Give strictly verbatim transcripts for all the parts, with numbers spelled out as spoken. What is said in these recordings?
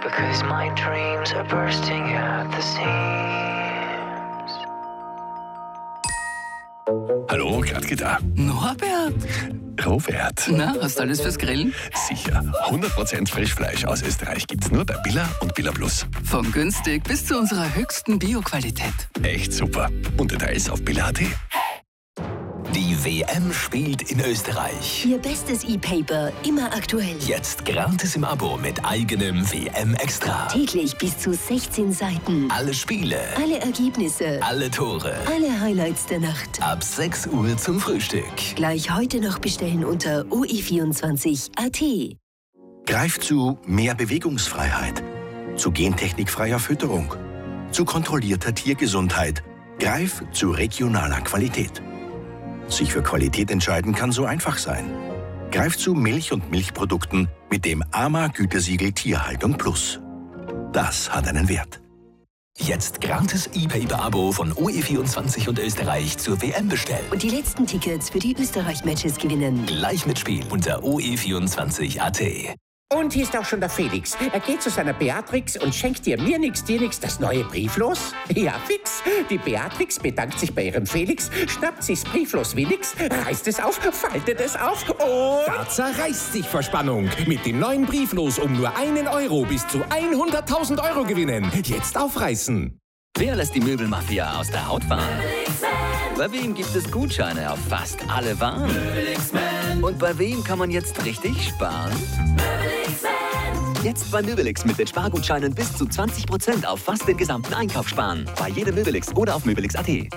Because my dreams are bursting at the seams. Hallo, Gradke da. Norbert? Robert. Na, hast du alles fürs Grillen? Sicher. hundert Prozent Frischfleisch aus Österreich gibt's nur bei Billa und Billa Plus. Von günstig bis zu unserer höchsten Bioqualität. Echt super. Und Details auf billa punkt at. Die W M spielt in Österreich. Ihr bestes E-Paper, immer aktuell. Jetzt gratis im Abo mit eigenem W M-Extra. Täglich bis zu sechzehn Seiten. Alle Spiele, Alle Ergebnisse. alle Tore. Alle Highlights der Nacht. Ab sechs Uhr zum Frühstück. Gleich heute noch bestellen unter o e vierundzwanzig punkt a t. Greift zu mehr Bewegungsfreiheit, zu gentechnikfreier Fütterung, zu kontrollierter Tiergesundheit. Greif zu regionaler Qualität. Sich für Qualität entscheiden kann so einfach sein. Greif zu Milch und Milchprodukten mit dem A M A-Gütesiegel Tierhaltung Plus. Das hat einen Wert. Jetzt gratis E-Paper-Abo von O E vierundzwanzig und Österreich zur W M bestellen. Und die letzten Tickets für die Österreich-Matches gewinnen. Gleich mitspielen unter o e vierundzwanzig punkt a t. Und hier ist auch schon der Felix. Er geht zu seiner Beatrix und schenkt ihr mir nix, dir nix das neue Brieflos. Ja, fix. Die Beatrix bedankt sich bei ihrem Felix, schnappt sich's Brieflos wie nix, reißt es auf, faltet es auf und... Da zerreißt sich vor Spannung. Mit dem neuen Brieflos um nur einen Euro bis zu hunderttausend Euro gewinnen. Jetzt aufreißen. Wer lässt die Möbelmafia aus der Haut fahren? Bei wem gibt es Gutscheine auf fast alle Waren? Und bei wem kann man jetzt richtig sparen? Jetzt bei Möbelix mit den Spargutscheinen bis zu zwanzig Prozent auf fast den gesamten Einkauf sparen. Bei jedem Möbelix oder auf möbelix punkt a t.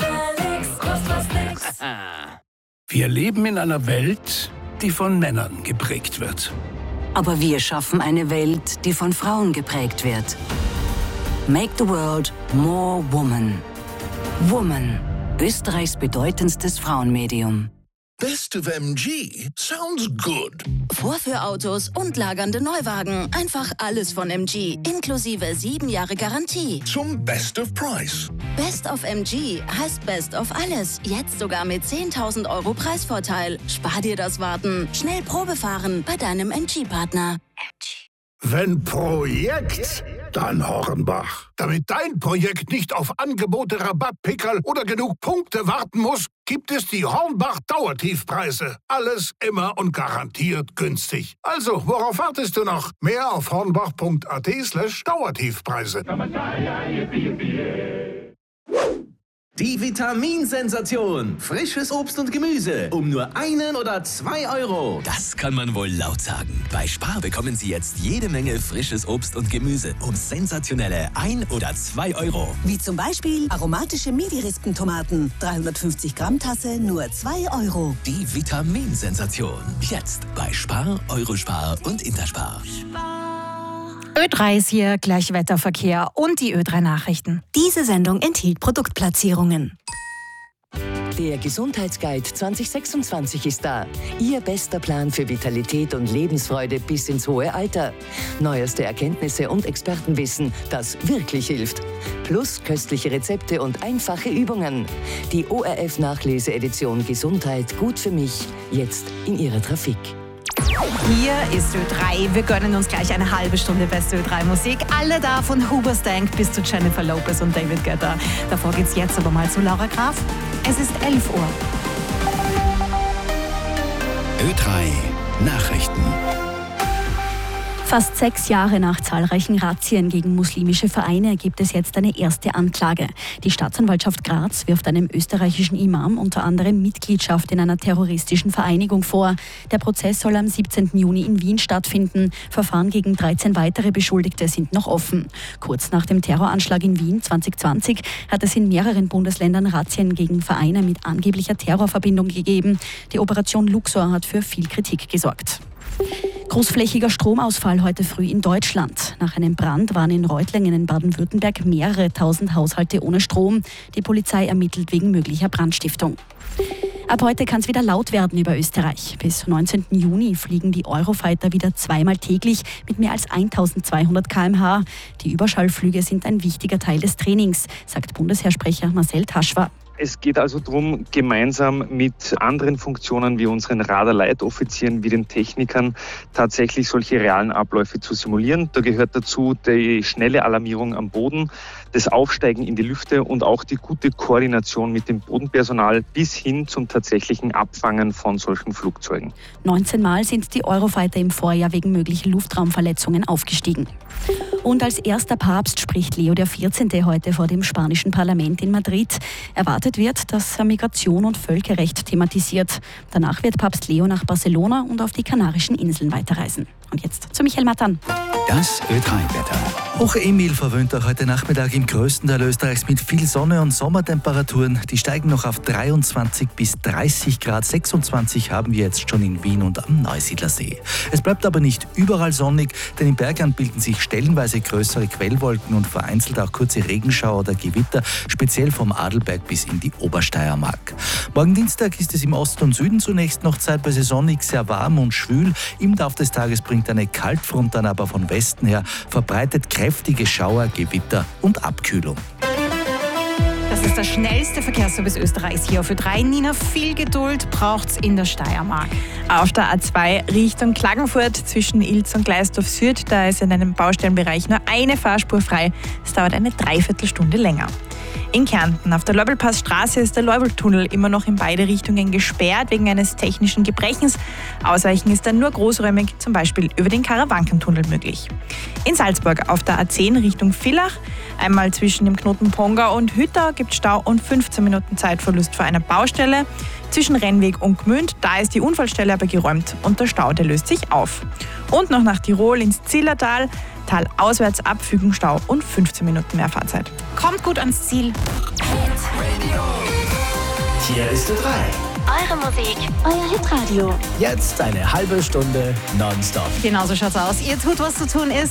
Wir leben in einer Welt, die von Männern geprägt wird. Aber wir schaffen eine Welt, die von Frauen geprägt wird. Make the world more woman. Woman, Österreichs bedeutendstes Frauenmedium. Best of M G sounds good. Vorführautos und lagernde Neuwagen. Einfach alles von M G. Inklusive sieben Jahre Garantie. Zum Best of Price. Best of M G heißt Best of alles. Jetzt sogar mit zehntausend Euro Preisvorteil. Spar dir das Warten. Schnell Probe fahren bei deinem M G-Partner. Wenn Projekt, dann Hornbach. Damit dein Projekt nicht auf Angebote, Rabattpickerl oder genug Punkte warten muss, gibt es die Hornbach-Dauertiefpreise. Alles immer und garantiert günstig. Also, worauf wartest du noch? Mehr auf hornbach punkt a t slash Dauertiefpreise. Die Vitaminsensation. Frisches Obst und Gemüse um nur einen oder zwei Euro. Das kann man wohl laut sagen. Bei Spar bekommen Sie jetzt jede Menge frisches Obst und Gemüse um sensationelle ein oder zwei Euro. Wie zum Beispiel aromatische Midi-Rispentomaten. dreihundertfünfzig Gramm Tasse, nur zwei Euro. Die Vitaminsensation. Jetzt bei Spar, Eurospar und Interspar. Ö drei ist hier, gleich Wetterverkehr und die Ö drei Nachrichten. Diese Sendung enthielt Produktplatzierungen. Der Gesundheitsguide zwanzig sechsundzwanzig ist da. Ihr bester Plan für Vitalität und Lebensfreude bis ins hohe Alter. Neueste Erkenntnisse und Expertenwissen, das wirklich hilft. Plus köstliche Rezepte und einfache Übungen. Die O R F-Nachlese-Edition Gesundheit gut für mich, jetzt in Ihrer Trafik. Hier ist Ö drei. Wir gönnen uns gleich eine halbe Stunde beste Ö drei Musik. Alle da von Hoobastank bis zu Jennifer Lopez und David Guetta. Davor geht's jetzt aber mal zu Laura Graf. Es ist elf Uhr. Ö drei Nachrichten. Fast sechs Jahre nach zahlreichen Razzien gegen muslimische Vereine gibt es jetzt eine erste Anklage. Die Staatsanwaltschaft Graz wirft einem österreichischen Imam unter anderem Mitgliedschaft in einer terroristischen Vereinigung vor. Der Prozess soll am siebzehnten Juni in Wien stattfinden. Verfahren gegen dreizehn weitere Beschuldigte sind noch offen. Kurz nach dem Terroranschlag in Wien zwanzig zwanzig hat es in mehreren Bundesländern Razzien gegen Vereine mit angeblicher Terrorverbindung gegeben. Die Operation Luxor hat für viel Kritik gesorgt. Großflächiger Stromausfall heute früh in Deutschland. Nach einem Brand waren in Reutlingen in Baden-Württemberg mehrere tausend Haushalte ohne Strom. Die Polizei ermittelt wegen möglicher Brandstiftung. Ab heute kann es wieder laut werden über Österreich. Bis neunzehnten Juni fliegen die Eurofighter wieder zweimal täglich mit mehr als eintausendzweihundert Kilometer pro Stunde. Die Überschallflüge sind ein wichtiger Teil des Trainings, sagt Bundesheersprecher Marcel Taschwa. Es geht also darum, gemeinsam mit anderen Funktionen wie unseren Radarleitoffizieren, wie den Technikern, tatsächlich solche realen Abläufe zu simulieren. Da gehört dazu die schnelle Alarmierung am Boden, das Aufsteigen in die Lüfte und auch die gute Koordination mit dem Bodenpersonal bis hin zum tatsächlichen Abfangen von solchen Flugzeugen. neunzehn Mal sind die Eurofighter im Vorjahr wegen möglicher Luftraumverletzungen aufgestiegen. Und als erster Papst spricht Leo der vierzehnte heute vor dem spanischen Parlament in Madrid. Erwartet wird, dass er Migration und Völkerrecht thematisiert. Danach wird Papst Leo nach Barcelona und auf die Kanarischen Inseln weiterreisen. Und jetzt zu Michael Mattern. Das Ö drei Wetter. Hoch Emil verwöhnt auch heute Nachmittag im größten Teil Österreichs mit viel Sonne und Sommertemperaturen. Die steigen noch auf dreiundzwanzig bis dreißig Grad. sechsundzwanzig haben wir jetzt schon in Wien und am Neusiedlersee. Es bleibt aber nicht überall sonnig, denn im Bergland bilden sich stellenweise größere Quellwolken und vereinzelt auch kurze Regenschauer oder Gewitter, speziell vom Adelberg bis in die Obersteiermark. Morgen Dienstag ist es im Osten und Süden zunächst noch zeitweise sonnig, sehr warm und schwül. Im Laufe des Tages bringt eine Kaltfront dann aber von Westen her verbreitet kräftige Schauer, Gewitter und Abkühlung. Das ist der schnellste Verkehrsservice Österreichs hier auf Ö drei. Nina, viel Geduld braucht's in der Steiermark. Auf der A zwei Richtung Klagenfurt zwischen Ilz und Gleisdorf Süd, da ist in einem Baustellenbereich nur eine Fahrspur frei. Es dauert eine Dreiviertelstunde länger. In Kärnten auf der Leubelpassstraße ist der Leubeltunnel immer noch in beide Richtungen gesperrt wegen eines technischen Gebrechens. Ausweichen ist dann nur großräumig, zum Beispiel über den Karawankentunnel möglich. In Salzburg auf der A zehn Richtung Villach, einmal zwischen dem Knoten Ponga und Hüttau gibt Stau und fünfzehn Minuten Zeitverlust vor einer Baustelle. Zwischen Rennweg und Gmünd, da ist die Unfallstelle aber geräumt und der Stau, der löst sich auf. Und noch nach Tirol ins Zillertal, Tal auswärts abfügen, Stau und fünfzehn Minuten mehr Fahrzeit. Kommt gut ans Ziel. Hier ist Ö drei. Eure Musik, euer Hitradio. Jetzt eine halbe Stunde nonstop. Genauso schaut's aus. Ihr tut, was zu tun ist.